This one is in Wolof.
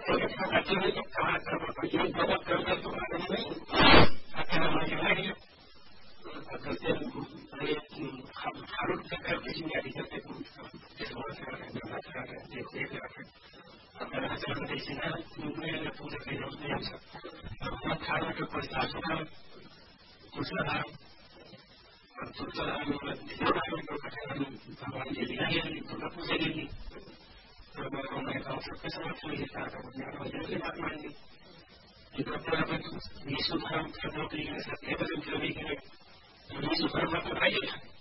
Aquí me tocaba trabajar, yo estaba trabajando para mí, acá la mayoría, acá harus cakap di sini ada cakap di semua sekarang ada sekarang di sini akan ada di sini mungkin ada pun ada yang biasa. Orang kaya kepercayaan, usaha, usaha di sana itu kadang kawan jadi lain itu apa jadi. Kalau mereka kesalahan kita kalau jadi tak mandi. Kita perlu disuruh kerja di setiap hari ini. Disuruh apa aja.